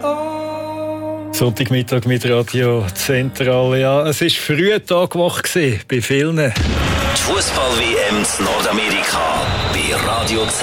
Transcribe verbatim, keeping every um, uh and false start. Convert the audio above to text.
Sonntagmittag mit Radio Zentral. Ja, es war früh Tagwoche bei vielen. Die Fußball-W M in Nordamerika bei Radio Zentral.